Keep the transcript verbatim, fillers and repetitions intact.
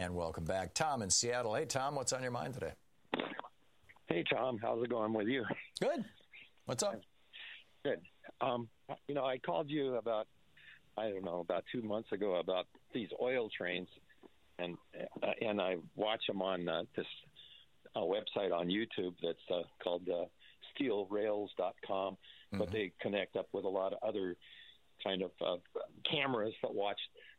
And welcome back. Tom in Seattle. Hey, Tom, what's on your mind today? Hey, Tom. How's it going with you? Good. What's up? Good. Um, you know, I called you about, I don't know, about two months ago about these oil trains, and uh, and I watch them on uh, this uh, website on YouTube that's uh, called uh, steel rails dot com, mm-hmm. but they connect up with a lot of other kind of uh, cameras that watch